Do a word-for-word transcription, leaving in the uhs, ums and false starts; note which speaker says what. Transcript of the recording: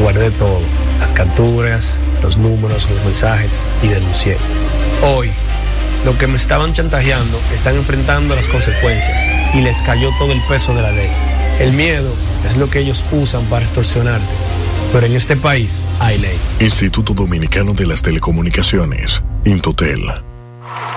Speaker 1: Guardé todo, las capturas, los números, los mensajes y denuncié. Hoy, los que me estaban chantajeando están enfrentando las consecuencias y les cayó todo el peso de la ley. El miedo es lo que ellos usan para extorsionarte, pero en este país hay ley.
Speaker 2: Instituto Dominicano de las Telecomunicaciones, Intotel.